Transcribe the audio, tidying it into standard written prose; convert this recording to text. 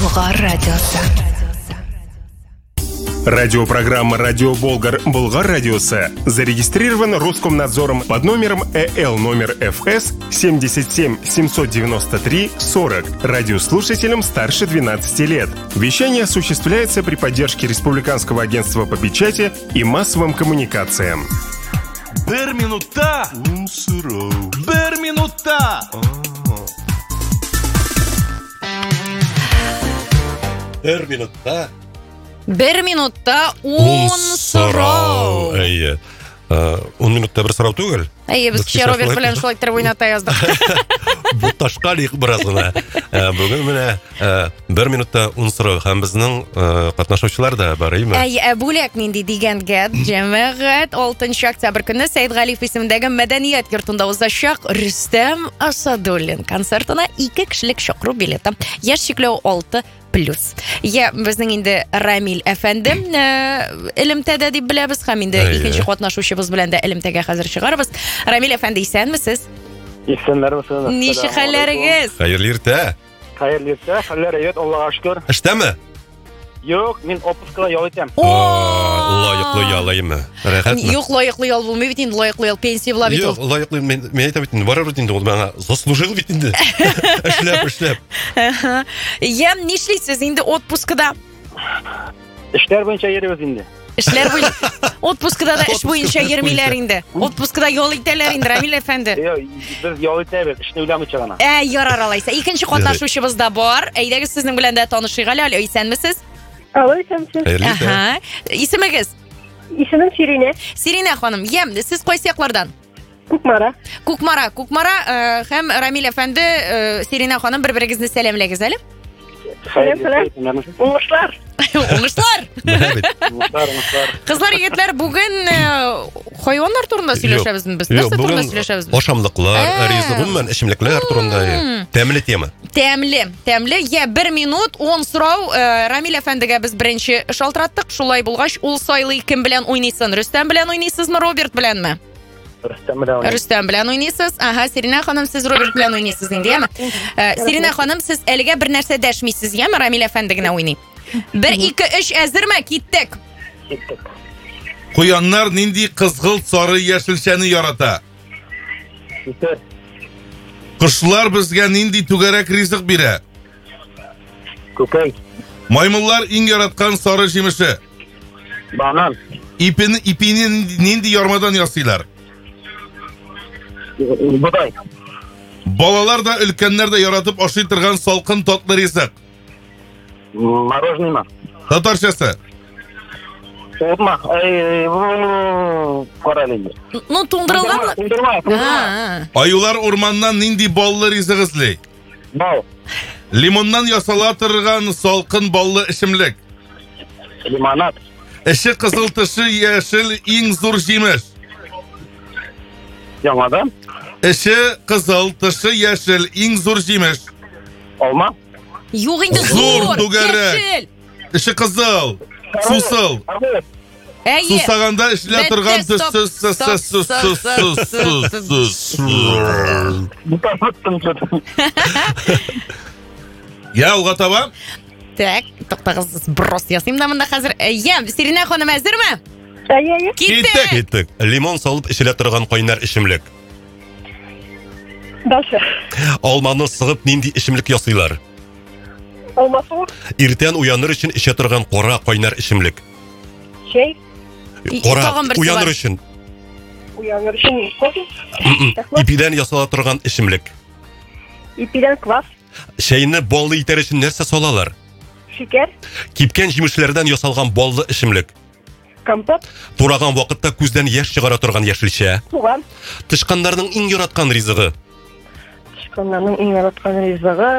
Болгар радиосы. Радиопрограмма «Радио Болгар» Болгар радиосы зарегистрирован Роскомнадзором под номером ЭЛ номер ФС 77 793 40 радиослушателям старше 12 лет. Вещание осуществляется при поддержке Республиканского агентства по печати и массовым коммуникациям. Бер минута! Бер минута! Бер минутта. Бер минутта 10 сорау. 10 минутта бер сорау түгел. Біз кеше Роберт белән шулай иттереп уйната яздык. Бу ташкалык бераз гына. Бүген менә 1 минутта 10 сорау һәм безнең катнашучылар да бар име? Бүләк нинди дигәнгә җәмәгать 6 октябрь көнне Сәйд Галиев исемендәге мәдәният йортында узачак Рөстәм Асадуллин концертына 2 кешелек чакыру билеты. Яшь чикләү 6+. Безнең инде Рамил әфәнде элемтәдә дип беләбез һәм инде икенче катнашучыбыз белән дә элемтәгә хәзер чыгарбыз. Рамил әфәнде, исәнмесез? Исәннәрмесез? Ничек хәлләрегез? Хәерле иртә. Хәерле иртә, хәлләр әйбәт, Аллага шөкер. Эштәме? Юк, мин отпускыда ял итәм. Лаеклы ялаймы? Рәхәтме? Юк, лаеклы ял булмый бит инде, лаеклы ял пенсия була бит ул. Юк, лаеклы мен әйтәм бит инде, барыр инде ул маңа заслужил бит инде. Эшләп. Нишлисез инде отпускыда? Эшләр буенча йөрибез инде. Эшләр буенча. Отпускыда да эш буенча йөрмиләр инде. Отпускыда ял итәләр инде, Рамил әфәнде. Без ял итәбез, эшне уйламыйча гына. Ярар алайса. Икенче катнашучыбыз да бар. Әйдәгез сезнең белән дә танышыйк әле. Исәнмесез? Алло, исәнмесез? Исемегез? Исемем Сирине. Сирина ханым, сез кайсы яклардан? Кукмара. Кукмара һәм Рамил әфәнде, Сирина ханым, бер-берегезне сәламләгез әле. Сәлам. Уңышлар. Уңышлар. Кызлар, егетләр, бүген хайваннар турында сөйләшәбезме? Без нәрсә турында сөйләшәбезме? Ашамлыклар, ризык, гомумән эчемлекләр турында. Тәмле тема. Тәмле. 1 минут 10 сорау. Рамил әфәндегә без беренче шалтыраттык. Шулай булгач, ул сайлый кем белән уйныйсын? Рөстәм белән уйныйсызмы, Роберт беләнме? Рөстәм белән уйныйсыз. Сирина ханым, сез Роберт белән уйныйсыз инде, яме? Сирина ханым, сез әлегә бер нәрсә дәшмисез, яме? Рамил әфәнде генә уйный. 1, 2, 3 әзерме? Киттек. Куяннар нинди кызгылт сары яшелчәне ярата? Кошлар безгә нинди түгәрәк ризык бирә? Күкәй. Маймыллар иң яраткан сары җимеше? Банан. Ипине нинди ярмадан ясыйлар? Будай. Балалар да, өлкәннәр дә яратып ашый торган салкын татлы ризык. Мороженое. Татарчасы? Отма. Каралинде. Ну, туңдырылганмы? Туңдырма. Аюлар урманнан нинди баллы ризык эзли? Бал. Лимоннан ясала торган салкын баллы эчемлек? Лимонад. Эше кызыл, тышы яшел, иң зур җимеш? Яңадан. Эше кызыл, тышы яшел, иң зур җимеш? Алма. Юк инде Зур түгәрәк. Эше кызыл, сусыл. Сусаганда эшлә торган Я уга таба? Так, токтагыз, брос ясыйм да монда хәзер. Сирина ханым, әзерме? Киттек. Лимон салып эчелә торган кайнар эчемлек. Дальше. Алманы сыгып нинди эчемлек ясыйлар? Алмасу. Иртән уяныр өчен эчә торган кара кайнар эчемлек. Чәй. Кара уяныр өчен. Уяныр өчен кофе. Ипидән ясала торган эчемлек. Ипидән квас. Чәйне баллы итәр өчен нәрсә салалар? Шикәр. Кипкән җимешләрдән ясалган баллы эчемлек. Компот. Тураган вакытта күздән яшь чыгара торган яшелчә. Туган. Тышканнарның иң яраткан ризыгы. Тышканнарның иң яраткан ризыгы.